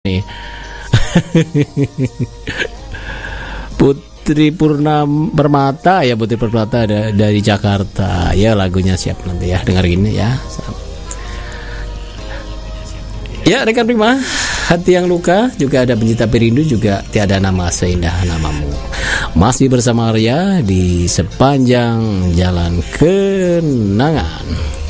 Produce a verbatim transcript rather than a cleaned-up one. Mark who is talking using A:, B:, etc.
A: nih. Putri Purnama Permata ya, Putri Permata ada dari Jakarta ya, lagunya siap nanti ya, dengar gini ya. Ya rekan prima, hati yang luka juga ada pencinta perindu, juga tiada nama seindah namamu. Masih bersama Arya di sepanjang jalan kenangan.